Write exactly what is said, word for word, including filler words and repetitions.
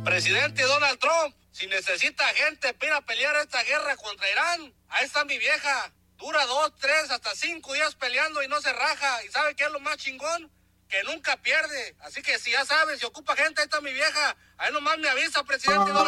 Presidente Donald Trump, si necesita gente para ir a pelear esta guerra contra Irán, ahí está mi vieja. Dura dos, tres, hasta cinco días peleando y no se raja. ¿Y sabe qué es lo más chingón? Que nunca pierde. Así que si ya sabes, si ocupa gente, ahí está mi vieja. Ahí nomás me avisa, presidente Donald Trump.